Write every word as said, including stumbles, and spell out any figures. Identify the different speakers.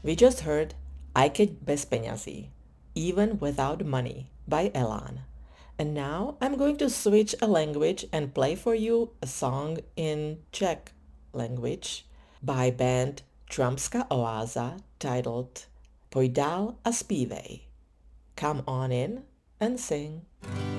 Speaker 1: We just heard Aj keď bez peňazí, Even Without Money by Elan. And now I'm going to switch a language and play for you a song in Czech language by band Trumpska Oáza titled Pojď dál a zpívej. Come on in and sing.